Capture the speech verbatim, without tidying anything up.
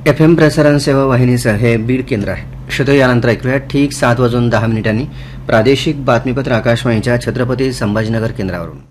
F M प्रसारण सेवा वाहिनीचं हे बीड केंद्र आहे. श्रोते, यानंतर ऐकूया ठीक सात वाजून दहा मिनिटांनी प्रादेशिक बातमीपत्र आकाशवाणीच्या छत्रपती संभाजीनगर केंद्रावरून.